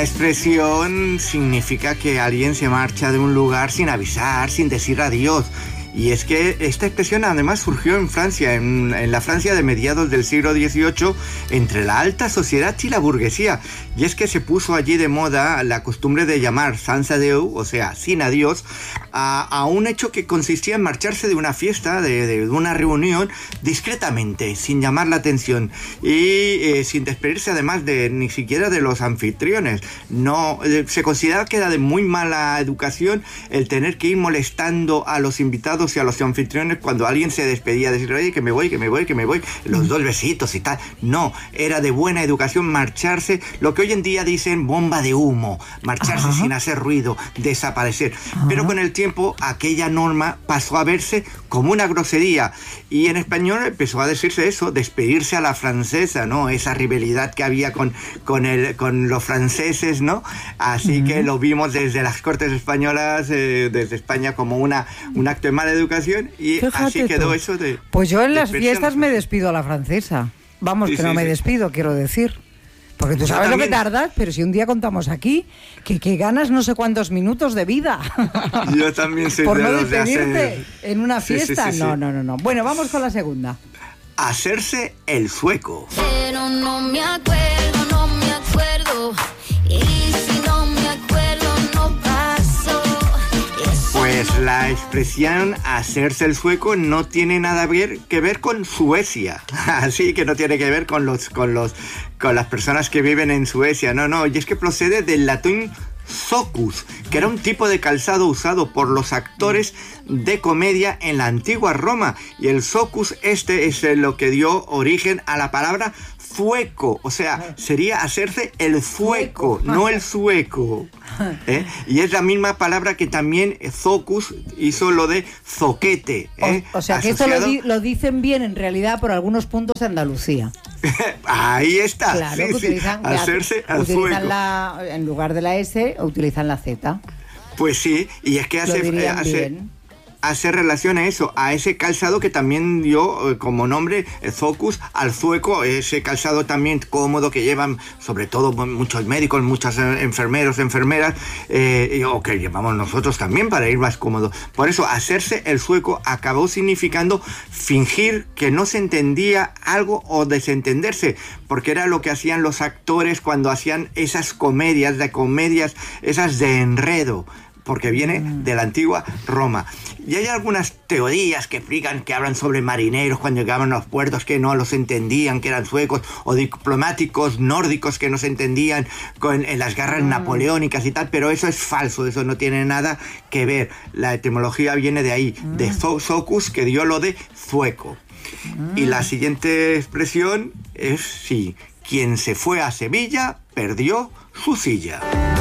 Esta expresión significa que alguien se marcha de un lugar sin avisar, sin decir adiós. Y es que esta expresión además surgió en Francia, en la Francia de mediados del siglo XVIII, entre la alta sociedad y la burguesía. Y es que se puso allí de moda la costumbre de llamar sans adieu, o sea, sin adiós, a un hecho que consistía en marcharse de una fiesta, de una reunión, discretamente, sin llamar la atención y sin despedirse además ni siquiera de los anfitriones. No, se consideraba que era de muy mala educación el tener que ir molestando a los invitados y a los anfitriones cuando alguien se despedía, decir, oye, que me voy, los dos besitos y tal. No, era de buena educación marcharse, lo que hoy en día dicen bomba de humo, marcharse sin hacer ruido, desaparecer. Pero con el tiempo aquella norma pasó a verse como una grosería y en español empezó a decirse eso, despedirse a la francesa, ¿no? Esa rivalidad que había con los franceses, ¿no? Así que lo vimos desde las Cortes españolas, desde España, como un acto de mala educación y fíjate así quedó tú. Eso de... Pues yo en las fiestas me despido a la francesa. Vamos, sí, que no me despido, quiero decir. Porque tú sabes lo que tardas, pero si un día contamos aquí que ganas no sé cuántos minutos de vida. Yo también soy por de no los despedirte de hacer... en una fiesta. Sí. No. Bueno, vamos con la segunda. Hacerse el sueco. Pero no me acuerdo. Y si no me acuerdo, no pasó. Pues la expresión hacerse el sueco no tiene nada que ver con Suecia. Así que no tiene que ver con las personas que viven en Suecia. No. Y es que procede del latín socus, que era un tipo de calzado usado por los actores de comedia en la antigua Roma. Y el socus es lo que dio origen a la palabra zueco, o sea, sería hacerse el zueco, no el sueco. Y es la misma palabra que también Zocus hizo lo de zoquete. O sea, que asociado... esto lo dicen bien en realidad por algunos puntos de Andalucía. Ahí está. Claro, sí, que utilizan, hacerse el sueco. En lugar de la S, utilizan la Z. Pues sí, y es que hace relación a eso, a ese calzado que también dio como nombre Zocus al zueco, ese calzado también cómodo que llevan sobre todo muchos médicos, muchos enfermeros, enfermeras, o que llevamos nosotros también para ir más cómodo. Por eso, hacerse el sueco acabó significando fingir que no se entendía algo o desentenderse, porque era lo que hacían los actores cuando hacían esas comedias, esas de enredo, porque viene de la antigua Roma. Y hay algunas teorías que explican, que hablan sobre marineros cuando llegaban a los puertos que no los entendían, que eran suecos, o diplomáticos nórdicos que no se entendían en las guerras napoleónicas y tal, pero eso es falso, eso no tiene nada que ver. La etimología viene de ahí, de socus, que dio lo de zueco. Y la siguiente expresión es, sí, quien se fue a Sevilla perdió su silla.